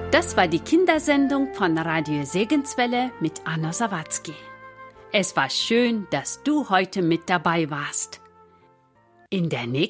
Das war die Kindersendung von Radio Segenswelle mit Anna Sawatzki. Es war schön, dass du heute mit dabei warst. In der